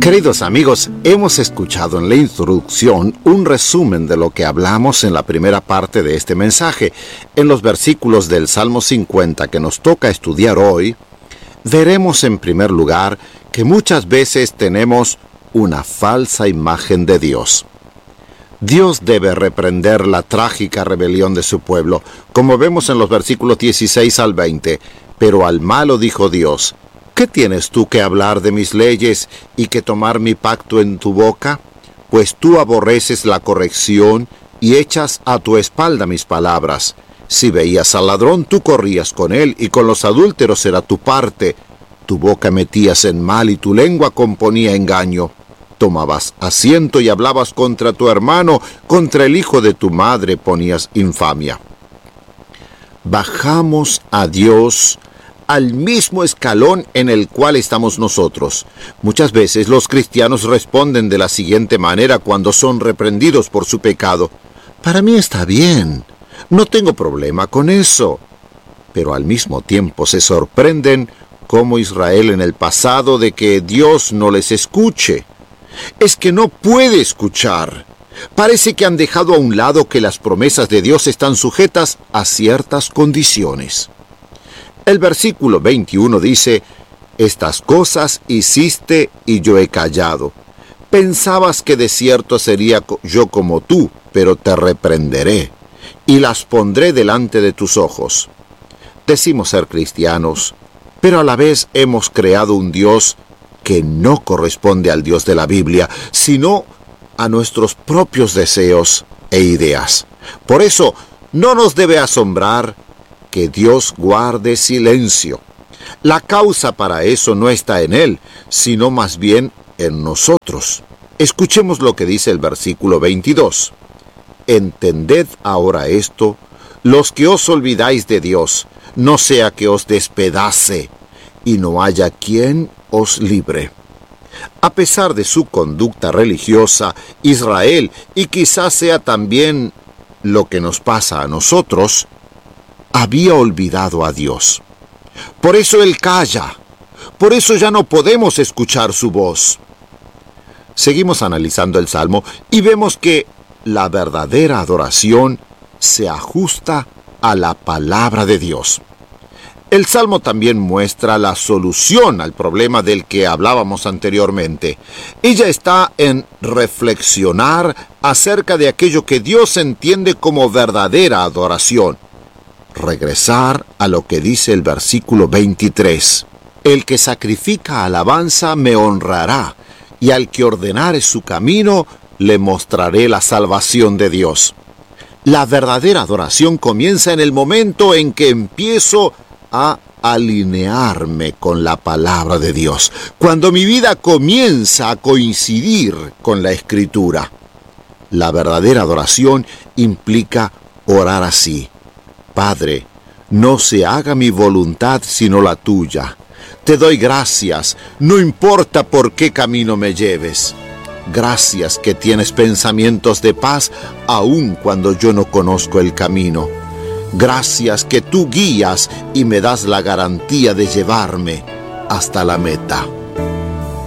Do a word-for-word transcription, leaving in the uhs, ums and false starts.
Queridos amigos, hemos escuchado en la introducción un resumen de lo que hablamos en la primera parte de este mensaje. En los versículos del Salmo cincuenta que nos toca estudiar hoy, veremos en primer lugar que muchas veces tenemos una falsa imagen de Dios. Dios debe reprender la trágica rebelión de su pueblo, como vemos en los versículos dieciséis al veinte. Pero al malo dijo Dios: ¿qué tienes tú que hablar de mis leyes y que tomar mi pacto en tu boca? Pues tú aborreces la corrección y echas a tu espalda mis palabras. Si veías al ladrón, tú corrías con él, y con los adúlteros era tu parte. Tu boca metías en mal y tu lengua componía engaño. Tomabas asiento y hablabas contra tu hermano, contra el hijo de tu madre ponías infamia. Bajamos a Dios al mismo escalón en el cual estamos nosotros. Muchas veces los cristianos responden de la siguiente manera cuando son reprendidos por su pecado: para mí está bien, no tengo problema con eso. Pero al mismo tiempo se sorprenden, como Israel en el pasado, de que Dios no les escuche. Es que no puede escuchar. Parece que han dejado a un lado que las promesas de Dios están sujetas a ciertas condiciones. El versículo veintiuno dice: estas cosas hiciste y yo he callado. Pensabas que de cierto sería yo como tú, pero te reprenderé y las pondré delante de tus ojos. Decimos ser cristianos, pero a la vez hemos creado un Dios que no corresponde al Dios de la Biblia, sino a nuestros propios deseos e ideas. Por eso, no nos debe asombrar que Dios guarde silencio. La causa para eso no está en Él, sino más bien en nosotros. Escuchemos lo que dice el versículo veintidós. Entended ahora esto, los que os olvidáis de Dios, no sea que os despedace, y no haya quien os libre. A pesar de su conducta religiosa, Israel, y quizás sea también lo que nos pasa a nosotros, había olvidado a Dios. Por eso Él calla. Por eso ya no podemos escuchar su voz. Seguimos analizando el Salmo y vemos que la verdadera adoración se ajusta a la palabra de Dios. El Salmo también muestra la solución al problema del que hablábamos anteriormente. Ella está en reflexionar acerca de aquello que Dios entiende como verdadera adoración. Regresar a lo que dice el versículo veintitrés. El que sacrifica alabanza me honrará, y al que ordenare su camino le mostraré la salvación de Dios. La verdadera adoración comienza en el momento en que empiezo a alinearme con la palabra de Dios, cuando mi vida comienza a coincidir con la Escritura. La verdadera adoración implica orar así: Padre, no se haga mi voluntad sino la tuya. Te doy gracias, no importa por qué camino me lleves. Gracias que tienes pensamientos de paz aun cuando yo no conozco el camino. Gracias que tú guías y me das la garantía de llevarme hasta la meta.